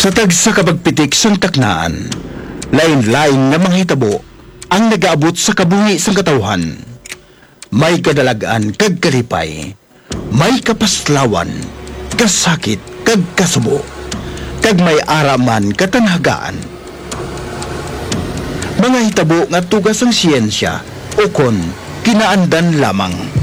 Sa tagsa kabagpitik sang taknaan, lain-lain nga mga hitabo ang nagaabot sa kabuhi sang katawhan. May kadalagan kag kalipay, may kapaslawan, kasakit kag kasubo, kag may araman katanhagaan. Mga hitabo nga tugas ang siyensya o kon kinaandan lamang.